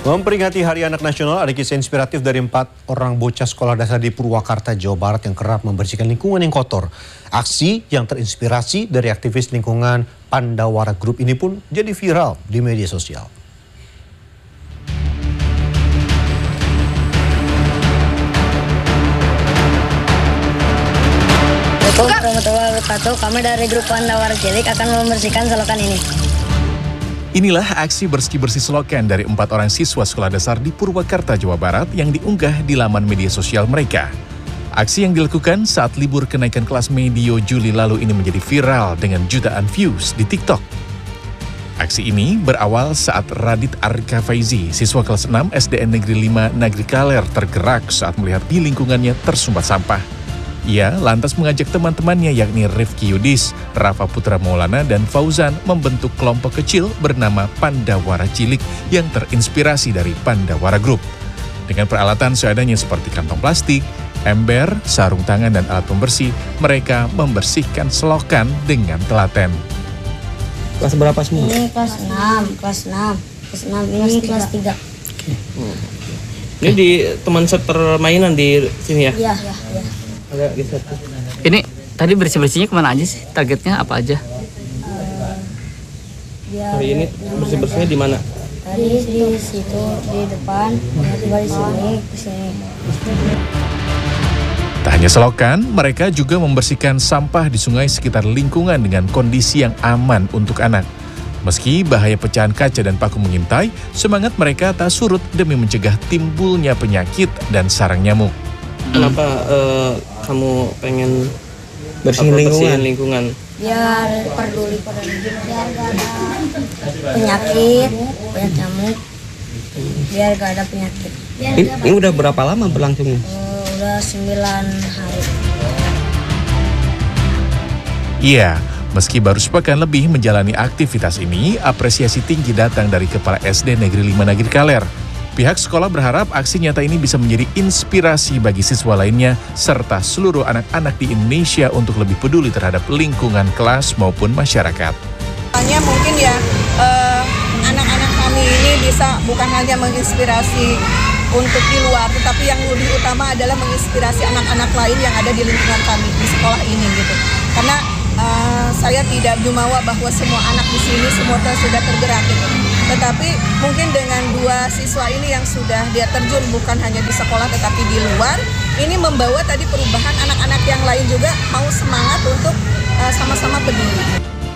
Memperingati Hari Anak Nasional, ada kisah inspiratif dari 4 orang bocah sekolah dasar di Purwakarta, Jawa Barat yang kerap membersihkan lingkungan yang kotor. Aksi yang terinspirasi dari aktivis lingkungan Pandawara Group ini pun jadi viral di media sosial. Assalamualaikum warahmatullahi wabarakatuh. Kami dari grup Pandawara Cilik akan membersihkan selokan ini. Inilah aksi bersih-bersih selokan dari 4 orang siswa sekolah dasar di Purwakarta, Jawa Barat yang diunggah di laman media sosial mereka. Aksi yang dilakukan saat libur kenaikan kelas medio Juli lalu ini menjadi viral dengan jutaan views di TikTok. Aksi ini berawal saat Radit Arka Faizi, siswa kelas 6 SDN Negeri 5 Nagri Kaler tergerak saat melihat di lingkungannya tersumbat sampah. Ia lantas mengajak teman-temannya yakni Rifki Yudis, Rafa Putra Maulana, dan Fauzan membentuk kelompok kecil bernama Pandawara Cilik yang terinspirasi dari Pandawara Group. Dengan peralatan seadanya seperti kantong plastik, ember, sarung tangan, dan alat pembersih, mereka membersihkan selokan dengan telaten. Kelas berapa semua? Ini kelas 6. Ini kelas 3. Ini di teman set permainan di sini ya? Iya. Agak geser. Ini tadi bersih-bersihnya kemana aja sih? Targetnya apa aja? Hari ini bersih-bersihnya di mana? Tadi di situ, di depan, tiba di sini, ke sini. Tak hanya selokan, mereka juga membersihkan sampah di sungai sekitar lingkungan dengan kondisi yang aman untuk anak. Meski bahaya pecahan kaca dan paku mengintai, semangat mereka tak surut demi mencegah timbulnya penyakit dan sarang nyamuk. Kenapa kamu pengen Biar bersihin lingkungan? peduli pada biar gak ada penyakit, banyak nyamuk. Biar gak ada penyakit. Ini udah berapa lama berlangsungnya? Udah 9 hari. Iya, meski baru sepekan lebih menjalani aktivitas ini, apresiasi tinggi datang dari Kepala SD Negeri 5 Nagri Kaler. Pihak sekolah berharap aksi nyata ini bisa menjadi inspirasi bagi siswa lainnya serta seluruh anak-anak di Indonesia untuk lebih peduli terhadap lingkungan kelas maupun masyarakat. Hanya mungkin ya anak-anak kami ini bisa bukan hanya menginspirasi untuk di luar, tetapi yang lebih utama adalah menginspirasi anak-anak lain yang ada di lingkungan kami di sekolah ini gitu. Karena saya tidak jumawa bahwa semua anak di sini semua sudah tergerak gitu. Tetapi mungkin dengan 2 siswa ini yang sudah dia terjun bukan hanya di sekolah tetapi di luar, ini membawa tadi perubahan anak-anak yang lain juga mau semangat untuk sama-sama peduli.